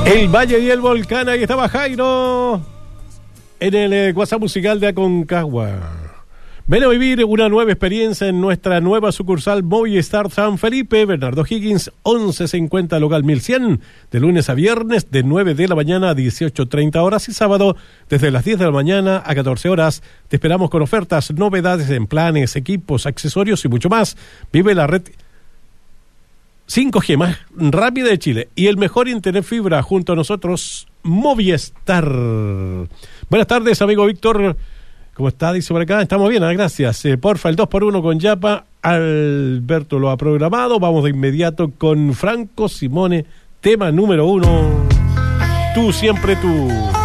El Valle y el Volcán, ahí estaba Jairo en el WhatsApp musical de Aconcagua. Ven a vivir una nueva experiencia en nuestra nueva sucursal Movistar San Felipe, Bernardo Higgins, 1150 local 1100, de lunes a viernes de 9 de la mañana a 18:30 horas y sábado desde las 10 de la mañana a 14 horas. Te esperamos con ofertas, novedades en planes, equipos, accesorios y mucho más. Vive la red 5G más rápida de Chile y el mejor internet fibra junto a nosotros, Movistar. Buenas tardes, amigo Víctor. ¿Cómo está? Dice por acá. Estamos bien, gracias. Porfa, el 2x1 con Yapa. Alberto lo ha programado. Vamos de inmediato con Franco Simone, tema número 1. Tú, siempre tú.